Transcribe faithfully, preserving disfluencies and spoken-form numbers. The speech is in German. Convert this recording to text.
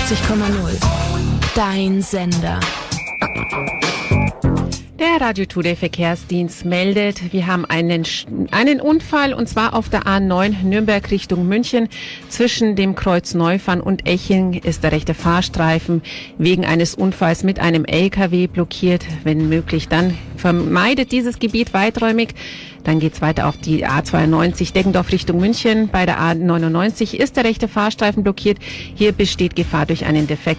neunundachtzig Komma null. Dein Sender. Der Radio Today Verkehrsdienst meldet, wir haben einen, einen Unfall, und zwar auf der A neun Nürnberg Richtung München. Zwischen dem Kreuz Neufahren und Eching ist der rechte Fahrstreifen wegen eines Unfalls mit einem L K W blockiert. Wenn möglich, dann vermeidet dieses Gebiet weiträumig. Dann geht's weiter auf die A zweiundneunzig Deggendorf Richtung München. Bei der A neunundneunzig ist der rechte Fahrstreifen blockiert. Hier besteht Gefahr durch einen Defekt